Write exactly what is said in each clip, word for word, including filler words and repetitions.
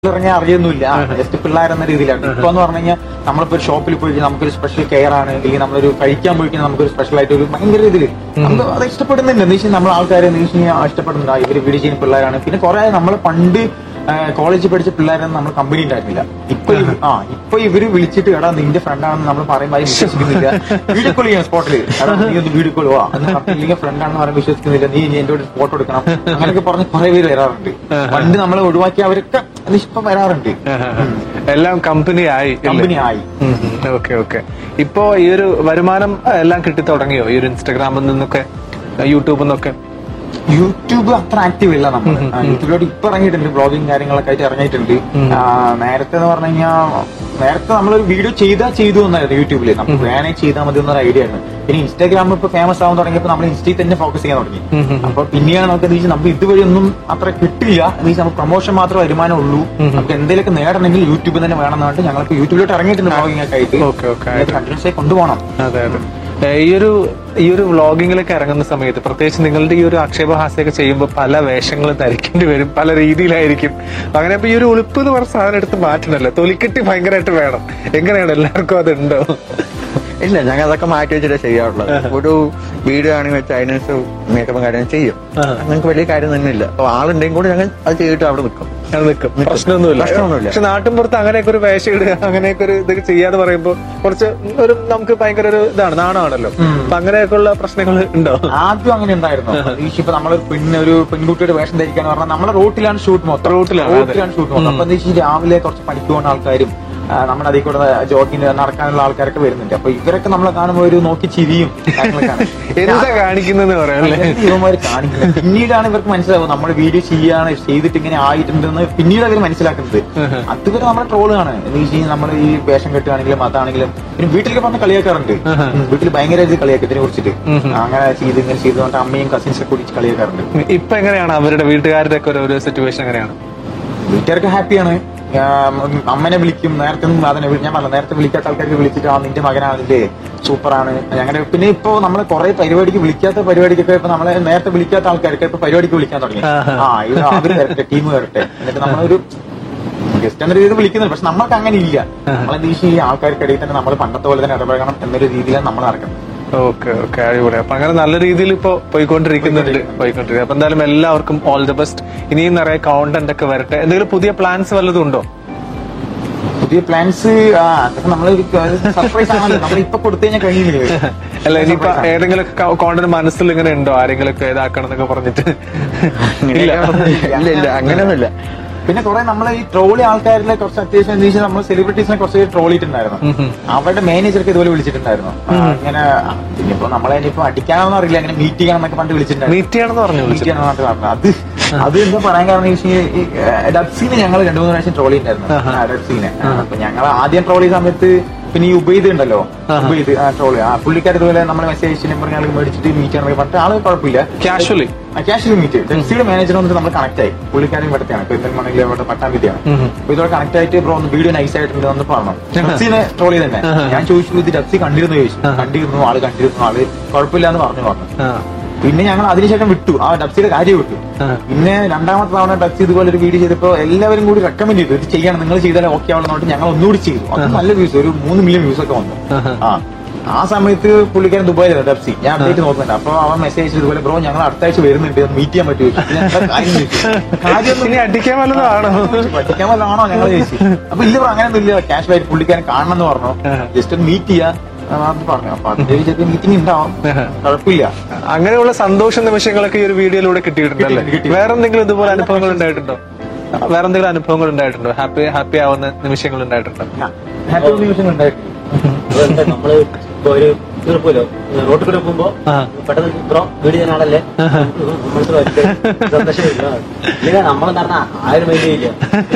ഇറങ്ങിയാൽ അറിയൊന്നുമില്ല, ജസ്റ്റ് പിള്ളേരെന്ന രീതിയിലാണ്. ഇപ്പൊ എന്ന് പറഞ്ഞു കഴിഞ്ഞാൽ നമ്മളിപ്പോ ഒരു ഷോപ്പിൽ പോയി നമുക്കൊരു സ്പെഷ്യൽ കെയർ ആണ്, അല്ലെങ്കിൽ നമ്മളൊരു കഴിക്കാൻ പോയി നമുക്കൊരു സ്പെഷ്യൽ ആയിട്ട് ഒരു ഭയങ്കര ഇതിൽ നമുക്ക് അത് ഇഷ്ടപ്പെടുന്നുണ്ട്. എന്ന് വെച്ചാൽ നമ്മൾ ആൾക്കാരെ എന്ന് വെച്ച് കഴിഞ്ഞാൽ ഇഷ്ടപ്പെടുന്നുണ്ട്, ഇവര് വീഡിയോ ചെയ്യുന്ന പിള്ളേരാണ്. പിന്നെ കുറെ നമ്മൾ പണ്ട് കോളേജിൽ പഠിച്ച പിള്ളേരൊന്നും നമ്മൾ കമ്പനി ഉണ്ടായിരുന്നില്ല. ഇപ്പൊ ആ ഇപ്പൊ ഇവര് വിളിച്ചിട്ട് എടാ നിന്റെ ഫ്രണ്ടാണെന്ന് നമ്മൾ പറയുമ്പോൾ വിശ്വസിക്കുന്നില്ല. വീഡിയോ കോൾ ചെയ്യാം സ്പോട്ടിൽ, എടാ നീ ഒന്ന് വീഡിയോ കോൾ പോവാ അല്ലെങ്കിൽ ഫ്രണ്ടാണെന്ന് പറയാൻ വിശ്വസിക്കുന്നില്ല, നീ എന്റെ ഒരു ഫോട്ടോ എടുക്കണം അങ്ങനെയൊക്കെ പറഞ്ഞ് കുറെ പേര് വരാറുണ്ട്. പണ്ട് നമ്മളെ ഒഴിവാക്കി അവരൊക്കെ ഇപ്പം വരാറുണ്ട്. എല്ലാം കമ്പനി ആയി കമ്പനി ആയി ഓക്കെ ഓക്കെ. ഇപ്പോ ഈ ഒരു വരുമാനം എല്ലാം കിട്ടി തുടങ്ങിയോ ഈ ഒരു ഇൻസ്റ്റാഗ്രാമിൽ നിന്നൊക്കെ യൂട്യൂബിൽ നിന്നൊക്കെ? യൂട്യൂബ് അത്ര ആക്റ്റീവ് ഇല്ല നമ്മൾ. യൂട്യൂബിലോട്ട് ഇപ്പൊ ഇറങ്ങിയിട്ടുണ്ട്, ബ്ലോഗിങ് കാര്യങ്ങളൊക്കെ ആയിട്ട് ഇറങ്ങിയിട്ടുണ്ട്. നേരത്തെ എന്ന് പറഞ്ഞു കഴിഞ്ഞാൽ നേരത്തെ നമ്മളൊരു വീഡിയോ ചെയ്താൽ ചെയ്തു എന്നായിരുന്നു യൂട്യൂബില്, നമുക്ക് വേണേ ചെയ്താൽ മതി എന്നൊരു ഐഡിയ ആയിരുന്നു. പിന്നെ ഇൻസ്റ്റാഗ്രാമിൽ ഇപ്പൊ ഫേമസ് ആവാൻ തുടങ്ങിയപ്പോൾ നമ്മൾ ഇൻസ്റ്റയിൽ തന്നെ ഫോക്കസ് ചെയ്യാൻ തുടങ്ങി. അപ്പൊ പിന്നെയാണ് നമുക്ക് എന്താ വെച്ചാൽ നമുക്ക് ഇതുവഴി ഒന്നും അത്ര കിട്ടില്ല, എന്ന് വെച്ചാൽ നമുക്ക് പ്രൊമോഷൻ മാത്രമേ വരുമാനം ഉള്ളൂ. നമുക്ക് എന്തെങ്കിലുമൊക്കെ നേടണമെങ്കിൽ യൂട്യൂബ് തന്നെ വേണമെന്ന് പറഞ്ഞിട്ട് ഞങ്ങൾക്ക് യൂട്യൂബിലോട്ട് ഇറങ്ങിയിട്ടുണ്ട് ബ്ലോഗിംഗ് ഒക്കെ ആയിട്ട്. കണ്ടിന്യൂസ് ആയി കൊണ്ടുപോകണം. അതെ അതെ. ഈ ഒരു ഈ ഒരു വ്ളോഗിങ്ങിലൊക്കെ ഇറങ്ങുന്ന സമയത്ത് പ്രത്യേകിച്ച് നിങ്ങളുടെ ഈ ഒരു ആക്ഷേപഹാസ്യമൊക്കെ ചെയ്യുമ്പോൾ പല വേഷങ്ങളും ധരിക്കേണ്ടി വരും, പല രീതിയിലായിരിക്കും. അങ്ങനെ ഇപ്പൊ ഈ ഒരു ഉളുപ്പ് എന്ന് പറഞ്ഞ സാധനം എടുത്ത് മാറ്റണല്ലോ, തൊലിക്കെട്ടി ഭയങ്കരമായിട്ട് വേണം. എങ്ങനെയാണ്, എല്ലാവർക്കും അതുണ്ടോ? ഇല്ല, ഞങ്ങൾ അതൊക്കെ മാറ്റി വെച്ചിട്ട് ചെയ്യാറുള്ളത്. ഒരു വീഡിയോ ആണെങ്കിൽ വെച്ച് അതിനനുസരിച്ച് മേക്കപ്പും കാര്യം ചെയ്യും. ഞങ്ങൾക്ക് വലിയ കാര്യം തന്നെ ഇല്ല. അപ്പൊ ആളുണ്ടെങ്കിൽ കൂടി ഞങ്ങൾ അത് ചെയ്തിട്ട് അവിടെ നിൽക്കും നിൽക്കും പ്രശ്നമൊന്നുമില്ല. പക്ഷെ നാട്ടിൻ പുറത്ത് അങ്ങനെയൊക്കെ ഒരു വേഷം ഇടുക, അങ്ങനെയൊക്കെ ഒരു ഇത് ചെയ്യാന്ന് പറയുമ്പോൾ കുറച്ച് ഒരു നമുക്ക് ഭയങ്കര ഒരു ഇതാണ്, നാണമാണല്ലോ. അപ്പൊ അങ്ങനെയൊക്കെ ഉള്ള പ്രശ്നങ്ങൾ ഉണ്ടോ? ആദ്യം അങ്ങനെ ഉണ്ടായിരുന്നു. ഇപ്പൊ നമ്മളൊരു പെണ്ണ് ഒരു പെൺകുട്ടിയുടെ വേഷം ധരിക്കാന്ന് പറഞ്ഞാൽ നമ്മളെ റോട്ടിലാണ് ഷൂട്ട് മൊത്തം, റോട്ടിലാണ് റോട്ടിലാണ് ഷൂട്ട് മൊത്തം. അപ്പൊ എന്താ വെച്ചാൽ രാവിലെ കുറച്ച് പണിക്ക് പോകുന്ന ആൾക്കാരും നമ്മുടെ അതിൽ കൂടെ ജോഗിന് നടക്കാനുള്ള ആൾക്കാരൊക്കെ വരുന്നുണ്ട്. അപ്പൊ ഇവരൊക്കെ നമ്മളെ കാണുമ്പോൾ ഒരു നോക്കി ചിരിയും എന്താ കാണിക്കുന്നത് ഇവന്മാര് കാണിക്കുന്നത്. പിന്നീടാണ് ഇവർക്ക് മനസ്സിലാവും നമ്മൾ വീഡിയോ ചെയ്യാണ് ചെയ്തിട്ട് ഇങ്ങനെ ആയിട്ടുണ്ടെന്ന് പിന്നീട് അവർ മനസ്സിലാക്കുന്നത്. അതുവരെ നമ്മളെ ട്രോളാണ്. എന്ന് വെച്ച് കഴിഞ്ഞാൽ നമ്മൾ ഈ വേഷം കെട്ടുകയാണെങ്കിലും അതാണെങ്കിലും പിന്നെ വീട്ടിലൊക്കെ പറഞ്ഞ് കളിയാക്കാറുണ്ട്. വീട്ടിൽ ഭയങ്കര കളിയാക്കി ഇതിനെ കുറിച്ചിട്ട്, അങ്ങനെ ചെയ്ത് ഇങ്ങനെ ചെയ്തുകൊണ്ട് അമ്മയും കസിൻസൊക്കെ കുടിച്ച് കളിയാക്കാറുണ്ട്. ഇപ്പൊ എങ്ങനെയാണ് അവരുടെ വീട്ടുകാരുടെ ഒക്കെ ഒരു സിറ്റുവേഷൻ എങ്ങനെയാണ്? വീട്ടുകാർക്ക് ഹാപ്പിയാണ്. അമ്മനെ വിളിക്കും, നേരത്തെ അതിനെ ഞാൻ പറഞ്ഞ നേരത്തെ വിളിക്കാത്ത ആൾക്കാർക്ക് വിളിച്ചിട്ട് ആ നിന്റെ മകനാണില്ലേ സൂപ്പറാണ് അങ്ങനെ. പിന്നെ ഇപ്പൊ നമ്മളെ കുറെ പരിപാടിക്ക് വിളിക്കാത്ത പരിപാടിക്കൊക്കെ ഇപ്പൊ നമ്മളെ നേരത്തെ വിളിക്കാത്ത ആൾക്കാർക്ക് ഇപ്പൊ പരിപാടിക്ക് വിളിക്കാൻ തുടങ്ങി. ആ ഇത് അവര് വരട്ടെ, ടീം വരട്ടെ, എന്നിട്ട് നമ്മളൊരു ഗസ്റ്റ് എന്ന രീതിയിൽ വിളിക്കുന്നുണ്ട്. പക്ഷെ നമ്മൾക്ക് അങ്ങനെ ഇല്ല. നമ്മളെന്താ ഈ ആൾക്കാർക്കിടയിൽ തന്നെ നമ്മൾ പണ്ടത്തെ പോലെ തന്നെ ഇടപഴകണം എന്നൊരു രീതിയിലാണ് നമ്മൾ നടക്കുന്നത്. ഓക്കെ ഓക്കെ, അടിപൊളി. അപ്പൊ അങ്ങനെ നല്ല രീതിയിൽ ഇപ്പൊ പോയിക്കൊണ്ടിരിക്കുന്നുണ്ട് പോയിക്കൊണ്ടിരിക്കുന്നത്. അപ്പൊ എന്തായാലും എല്ലാവർക്കും ഓൾ ദി ബെസ്റ്റ്. ഇനിയും നിറയെ കോണ്ടന്റ് ഒക്കെ വരട്ടെ. എന്തെങ്കിലും പുതിയ പ്ലാൻസ് വല്ലതും ഉണ്ടോ? പുതിയ പ്ലാൻസ് നമ്മളൊരു സർപ്രൈസ് ആണല്ലോ, നമ്മൾ ഇപ്പൊ കൊടുത്തു കഴിഞ്ഞാൽ കഴിയുന്നില്ല. അല്ല, ഇനിയിപ്പോ ഏതെങ്കിലും കോണ്ടന്റ് മനസ്സിൽ ഇങ്ങനെ ഉണ്ടോ, ആരെങ്കിലും ഒക്കെ ഇതാക്കണം എന്നൊക്കെ പറഞ്ഞിട്ട്? ഇല്ല ഇല്ല, അങ്ങനെയൊന്നുമില്ല. പിന്നെ കുറെ നമ്മളെ ഈ ട്രോളി ആൾക്കാരിലെ കുറച്ച് അത്യാവശ്യം എന്താ വെച്ചാൽ നമ്മൾ സെലിബ്രിറ്റീസിനെ കുറച്ച് ട്രോളിയിട്ടുണ്ടായിരുന്നു. അവരുടെ മാനേജർക്ക് ഇതുപോലെ വിളിച്ചിട്ടുണ്ടായിരുന്നു. ഇങ്ങനെ ഇനിയിപ്പോ നമ്മളെ ഇനിയിപ്പോ അടിക്കാനൊന്നും അറിയില്ല, അങ്ങനെ മീറ്റ് ചെയ്യണം എന്നൊക്കെ പണ്ട് വിളിച്ചിട്ടുണ്ടായിരുന്നു. മീറ്റ് ചെയ്യണമെന്ന് പറഞ്ഞു മീറ്റ് ചെയ്യണം എന്നൊക്കെ പറഞ്ഞു. അത് അത് എന്താ പറയാൻ കാരണം ഈ ഡബ്സീനെ ഞങ്ങൾ രണ്ടു മൂന്ന് പ്രാവശ്യം ട്രോളി ഉണ്ടായിരുന്നു. ഡബ്സീനെ അപ്പൊ ഞങ്ങൾ ആദ്യം ട്രോളി സമയത്ത് പിന്നെ ഈ ഉബൈദ് ഉണ്ടല്ലോ, ഉബൈദ് ട്രോളി ആ പുള്ളിക്കാർ ഇതുപോലെ നമ്മളെ മെസ്സേജ് നമ്പർ ഞങ്ങൾ മേടിച്ചിട്ട് മീറ്റ് ചെയ്യണമെങ്കിൽ പറഞ്ഞിട്ട് ആള് കുഴപ്പമില്ല, കാഷ്വലി കാഷ്വലി മീറ്റ് ചെയ്യും. ഡബ്സിയുടെ മാനേജർ വന്നിട്ട് നമ്മൾ കണക്ട് ആയി. പുള്ളിക്കാരൻ ഇവിടത്തെയാണ്, പെരുന്തൽമണ്ണയിലെ ഇവിടെ പട്ടാമ്പിത്തെയാണ്. അപ്പൊ ഇതോടെ കണക്ട് ആയിട്ട് ബ്രോ ഒന്ന് വീഡിയോ നൈസ് ആയിട്ടുണ്ട് എന്ന് പറഞ്ഞു. ഡബ്സിനെ ട്രോളി തന്നെ ഞാൻ ചോദിച്ചു, ഇത് ഡബ്സി കണ്ടിരുന്നു ചോദിച്ചു. കണ്ടിരുന്നു, ആള് കണ്ടിരുന്നു, ആള് കുഴപ്പമില്ല എന്ന് പറഞ്ഞു പറഞ്ഞു. പിന്നെ ഞങ്ങൾ അതിനുശേഷം വിട്ടു, ആ ഡബ്സിയുടെ കാര്യം വിട്ടു. പിന്നെ രണ്ടാമത്തെ തവണ ഡബ്സി ഇതുപോലെ ഒരു വീഡിയോ ചെയ്തപ്പോ എല്ലാവരും കൂടി റെക്കമെൻഡ് ചെയ്തു, ഇത് ചെയ്യണം, നിങ്ങൾ ചെയ്താലേ ഓക്കെ ആവുന്നതുകൊണ്ട് ഞങ്ങൾ ഒന്നുകൂടി ചെയ്തു. അത് നല്ല വ്യൂസ്, ഒരു മൂന്ന് മില്യൺ വ്യൂസ് ഒക്കെ വന്നു. ആ ആ സമയത്ത് പുള്ളിക്കാരൻ ദുബായിലാണ് ഡബ്സി. ഞാൻ അപ്ഡേറ്റ് നോക്കുന്നുണ്ട്. അപ്പൊ അവൻ മെസ്സേജ് ഇതുപോലെ ബ്രോ ഞങ്ങൾ അടുത്ത ആഴ്ച വരുന്നുണ്ട്, മീറ്റ് ചെയ്യാൻ പറ്റുമോ? കാര്യം അടിക്കാൻ വല്ലതാണോ പഠിക്കാൻ വല്ലതാണോ ഞങ്ങൾ ചോദിച്ചു. അപ്പൊ ഇല്ല ബ്രോ അങ്ങനെയൊന്നും ഇല്ല, ക്യാഷ് ആയിട്ട് പുള്ളിക്കാരൻ കാണണം എന്ന് പറഞ്ഞു, ജസ്റ്റ് ഒന്ന് മീറ്റ് ചെയ്യാൻ പറഞ്ഞു. അപ്പൊ അതിന്റെ വിചാരിച്ച മീറ്റിംഗ് ഉണ്ടാവും, കുഴപ്പമില്ല. അങ്ങനെയുള്ള സന്തോഷ നിമിഷങ്ങളൊക്കെ ഈ ഒരു വീഡിയോയിലൂടെ കിട്ടിയിട്ടുണ്ടല്ലേ? വേറെ എന്തെങ്കിലും ഇതുപോലെ അനുഭവങ്ങൾ ഉണ്ടായിട്ടുണ്ടോ? വേറെ എന്തെങ്കിലും അനുഭവങ്ങൾ ഉണ്ടായിട്ടുണ്ടോ? ഹാപ്പി ഹാപ്പി ആവുന്ന നിമിഷങ്ങൾ ഉണ്ടായിട്ടുണ്ടോ? ഹാപ്പി നിമിഷങ്ങൾ ഉണ്ടായിട്ടുണ്ട്. നമ്മള് ഇപ്പൊ ഒരു തീർപ്പല്ലോ റോട്ടിൽ കൂടെ പോകുമ്പോ പെട്ടെന്ന് ബ്രോ വീട് ചെയ്യുന്ന ആളല്ലേ സന്തോഷം. നമ്മളെന്താ പറഞ്ഞാ ആരും മൈൻഡ് ചെയ്യില്ല.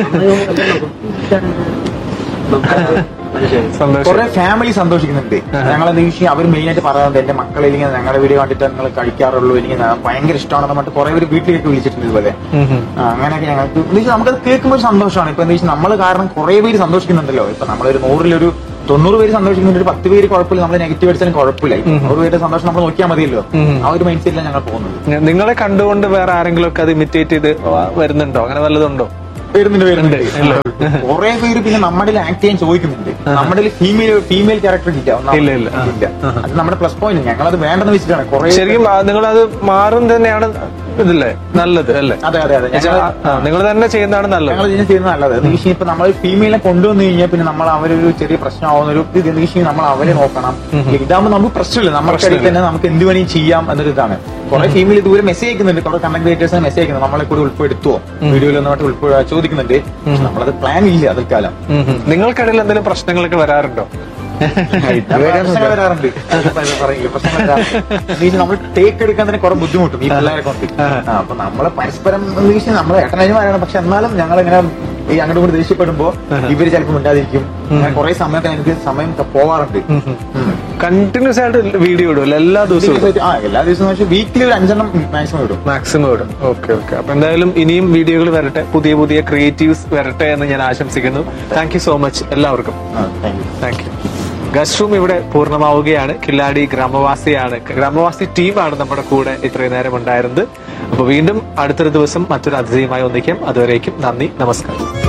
കുറെ ഫാമിലി സന്തോഷിക്കുന്നുണ്ട്. ഞങ്ങൾ എന്താ വെച്ചാൽ അവർ മെയിൻ ആയിട്ട് പറയാറുണ്ട്, എന്റെ മക്കളെ ഇല്ലെങ്കിൽ ഞങ്ങളുടെ വീഡിയോ കണ്ടിട്ട് നിങ്ങൾ കഴിക്കാറുള്ളൂ, എനിക്ക് ഭയങ്കര ഇഷ്ടമാണെന്ന് പറഞ്ഞിട്ട് കുറെ പേര് വീട്ടിലേക്ക് വിളിച്ചിട്ടുണ്ട് ഇതുപോലെ. അങ്ങനെയൊക്കെ ഞങ്ങൾക്ക് എന്താ വെച്ചാൽ നമുക്കത് കേൾക്കുമ്പോൾ ഒരു സന്തോഷമാണ്. ഇപ്പൊ എന്താ വെച്ചാൽ നമ്മൾ കാരണം കുറെ പേര് സന്തോഷിക്കുന്നുണ്ടല്ലോ. ഇപ്പൊ നമ്മളൊരു നൂറിലൊരു തൊണ്ണൂറ് പേര് സന്തോഷിക്കുന്നുണ്ട്, ഒരു പത്ത് പേര് കുഴപ്പമില്ല, നമ്മൾ നെഗറ്റീവ് അടിച്ചാലും കുഴപ്പമില്ല. നൂറ് പേരുടെ സന്തോഷം നമ്മൾ നോക്കിയാൽ മതിയല്ലോ. ആ ഒരു മൈൻഡ് സെറ്റിലാണ് ഞങ്ങൾ പോകുന്നത്. നിങ്ങളെ കണ്ടുകൊണ്ട് വേറെ ആരെങ്കിലും ഒക്കെ അത് ഇമിറ്റേറ്റ് ചെയ്ത് വരുന്നുണ്ടോ? അങ്ങനെ വല്ലതുണ്ടോ? വരുന്നുണ്ട് വരുന്നുണ്ട് കുറെ പേര് പിന്നെ നമ്മുടെ ആക്ട് ചെയ്യാൻ ചോദിക്കുന്നുണ്ട്. നമ്മുടെ ഫീമെയിൽ ഫീമെയിൽ ക്യാരക്ടർ ഇല്ല ഇല്ല, ഇല്ല. ഇല്ല. അത് നമ്മുടെ പ്ലസ് പോയിന്റ്. ഞങ്ങളത് വേണ്ടെന്ന് വെച്ചിട്ടാണ് കുറെ. ശരിക്കും നിങ്ങളത് മാറും തന്നെയാണ് ഇതില്ലേ നല്ലത് അല്ലേ? അതെ അതെ അതെ നിങ്ങൾ തന്നെ ചെയ്യുന്നതാണ് നല്ലത്. ഞങ്ങൾ ഇതിനെ ചെയ്യുന്നത് നല്ലത്. എന്ന് വെച്ചാൽ ഇപ്പൊ നമ്മൾ ഫീമെയിലെ കൊണ്ടുവന്നു കഴിഞ്ഞാൽ പിന്നെ നമ്മൾ അവരൊരു ചെറിയ പ്രശ്നമാവുന്ന ഒരു ഇത് എന്ന് വെച്ചാൽ നമ്മൾ അവരെ നോക്കണം. ഇതാകുമ്പോൾ നമുക്ക് പ്രശ്നമില്ല, നമുക്കിടയിൽ തന്നെ നമുക്ക് എന്ത് വേണമെങ്കിലും ചെയ്യാം എന്നൊരു ഇതാണ്. കുറെ ഫീമെയിൽ ഇതുവരെ മെസ്സേജ് അയക്കുന്നുണ്ട്, കുറെ കണ്ടന്റ് ക്രിയേറ്റേഴ്സിനെ മെസ്സേജ് അയക്കുന്നത് നമ്മളെ കൂടി ഉൾപ്പെടുത്തുവോ വീഡിയോയിൽ ഒന്നായിട്ട് ഉൾപ്പെടുക ചോദിക്കുന്നുണ്ട്. നമ്മളത് പ്ലാൻ ഇല്ല തൽക്കാലം. നിങ്ങൾക്കിടയിൽ എന്തെങ്കിലും പ്രശ്നങ്ങളൊക്കെ വരാറുണ്ടോ? പ്രശ്നങ്ങൾ വരാറുണ്ട്, പറയില്ല പ്രശ്നങ്ങൾ വരാറുണ്ട്. നമ്മൾ ടേക്ക് എടുക്കാൻ തന്നെ കുറെ ബുദ്ധിമുട്ടും ഈ പിള്ളേരെ കൊണ്ട്. അപ്പൊ നമ്മള് പരസ്പരം എന്ന് വെച്ചാൽ നമ്മളെ ഏട്ടനനുമാരാണ്. പക്ഷെ എന്നാലും ഞങ്ങൾ ഇങ്ങനെ ഈ അങ്ങോട്ട് കൂടി ദേഷ്യപ്പെടുമ്പോ ഇവര് ചിലപ്പോൾ മിണ്ടാതിരിക്കും. അങ്ങനെ കുറെ സമയത്ത് എനിക്ക് സമയം പോവാറുണ്ട്. കണ്ടിന്യൂസ് ആയിട്ട് വീഡിയോ ഇടും എല്ലാ ദിവസവും? ആ എല്ലാ ദിവസവും വീക്കിലി ഒരു അഞ്ചെണ്ണം മാക്സിമം ഇടും. മാക്സിമം ഇടും. Okay okay. അപ്പൊ എന്തായാലും ഇനിയും വീഡിയോകൾ വരട്ടെ, പുതിയ പുതിയ ക്രിയേറ്റീവ്സ് വരട്ടെ എന്ന് ഞാൻ ആശംസിക്കുന്നു. താങ്ക് യു സോ മച്ച് എല്ലാവർക്കും. Thank you. ഗസ്റ്റ് റൂം ഇവിടെ പൂർണ്ണമാവുകയാണ്. കില്ലാടി ഗ്രാമവാസിയാണ്, ഗ്രാമവാസി ടീമാണ് നമ്മുടെ കൂടെ ഇത്രയും നേരം ഉണ്ടായിരുന്നത്. അപ്പൊ വീണ്ടും അടുത്തൊരു ദിവസം മറ്റൊരു അതിഥിയുമായി ഒന്നിക്കാം. അതുവരേക്കും നന്ദി, നമസ്കാരം.